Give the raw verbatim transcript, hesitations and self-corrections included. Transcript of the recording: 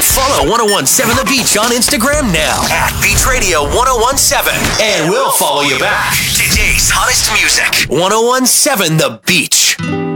Follow ten seventeen The Beach on Instagram now at Beach Radio ten seventeen, and we'll follow you back. Today's hottest music, ten seventeen The Beach.